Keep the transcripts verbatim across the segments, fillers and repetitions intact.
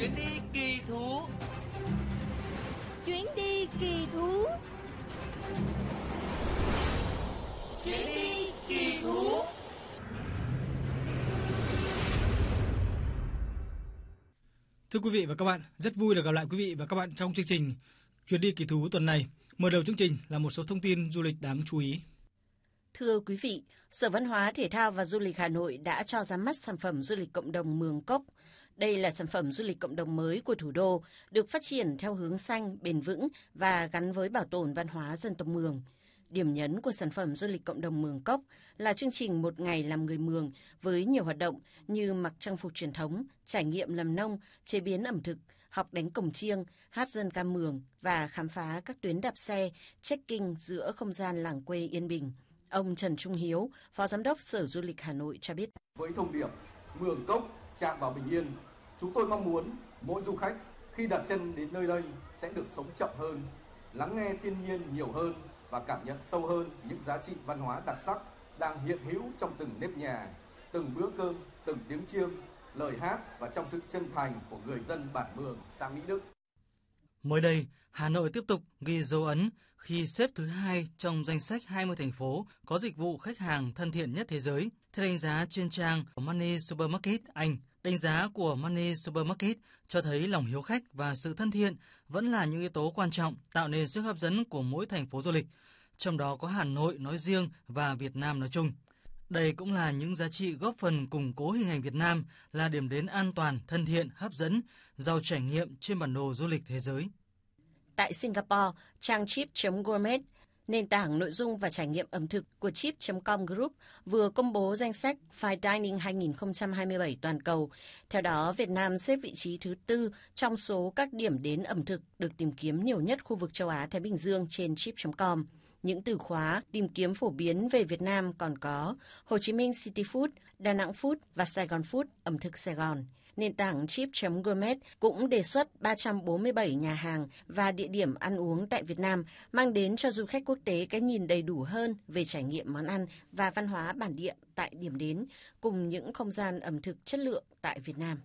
Chuyến đi kỳ thú. Chuyến đi kỳ thú. Chuyến đi kỳ thú. Thưa quý vị và các bạn, rất vui được gặp lại quý vị và các bạn trong chương trình Chuyến đi kỳ thú tuần này. Mở đầu chương trình là một số thông tin du lịch đáng chú ý. Thưa quý vị, Sở Văn hóa, Thể thao và Du lịch Hà Nội đã cho ra mắt sản phẩm du lịch cộng đồng Mường Cốc. Đây là sản phẩm du lịch cộng đồng mới của thủ đô, được phát triển theo hướng xanh, bền vững và gắn với bảo tồn văn hóa dân tộc Mường. Điểm nhấn của sản phẩm du lịch cộng đồng Mường Cốc là chương trình một ngày làm người Mường với nhiều hoạt động như mặc trang phục truyền thống, trải nghiệm làm nông, chế biến ẩm thực, học đánh cồng chiêng, hát dân ca Mường và khám phá các tuyến đạp xe, trekking giữa không gian làng quê yên bình. Ông Trần Trung Hiếu, Phó Giám đốc Sở Du lịch Hà Nội cho biết. Với thông điệp Mường Cốc chạm vào bình yên, chúng tôi mong muốn mỗi du khách khi đặt chân đến nơi đây sẽ được sống chậm hơn, lắng nghe thiên nhiên nhiều hơn và cảm nhận sâu hơn những giá trị văn hóa đặc sắc đang hiện hữu trong từng nếp nhà, từng bữa cơm, từng tiếng chiêng, lời hát và trong sự chân thành của người dân bản Mường, xã Mỹ Đức. Mới đây, Hà Nội tiếp tục ghi dấu ấn khi xếp thứ hai trong danh sách hai mươi thành phố có dịch vụ khách hàng thân thiện nhất thế giới. Theo đánh giá trên trang Money Supermarket Anh, đánh giá của Money Supermarket cho thấy lòng hiếu khách và sự thân thiện vẫn là những yếu tố quan trọng tạo nên sức hấp dẫn của mỗi thành phố du lịch, trong đó có Hà Nội nói riêng và Việt Nam nói chung. Đây cũng là những giá trị góp phần củng cố hình ảnh Việt Nam là điểm đến an toàn, thân thiện, hấp dẫn, giàu trải nghiệm trên bản đồ du lịch thế giới. Tại Singapore, trang chip chấm gourmet, nền tảng nội dung và trải nghiệm ẩm thực của chip chấm com Group vừa công bố danh sách Fine Dining hai không hai bảy toàn cầu. Theo đó, Việt Nam xếp vị trí thứ tư trong số các điểm đến ẩm thực được tìm kiếm nhiều nhất khu vực châu Á-Thái Bình Dương trên chip chấm com. Những từ khóa tìm kiếm phổ biến về Việt Nam còn có Hồ Chí Minh City Food, Đà Nẵng Food và Sài Gòn Food, ẩm thực Sài Gòn. Nền tảng chip chấm gourmet cũng đề xuất ba trăm bốn mươi bảy nhà hàng và địa điểm ăn uống tại Việt Nam, mang đến cho du khách quốc tế cái nhìn đầy đủ hơn về trải nghiệm món ăn và văn hóa bản địa tại điểm đến, cùng những không gian ẩm thực chất lượng tại Việt Nam.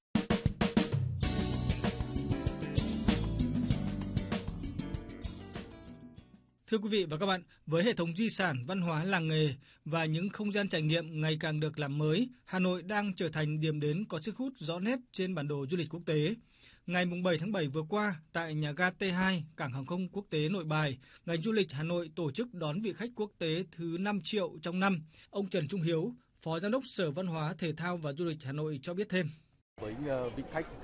Thưa quý vị và các bạn, với hệ thống di sản văn hóa làng nghề và những không gian trải nghiệm ngày càng được làm mới, Hà Nội đang trở thành điểm đến có sức hút rõ nét trên bản đồ du lịch quốc tế. Ngày bảy tháng bảy vừa qua, tại nhà ga T hai, Cảng hàng không quốc tế Nội Bài, ngành du lịch Hà Nội tổ chức đón vị khách quốc tế thứ năm triệu trong năm. Ông Trần Trung Hiếu, Phó Giám đốc Sở Văn hóa, Thể thao và Du lịch Hà Nội cho biết thêm. Với vị khách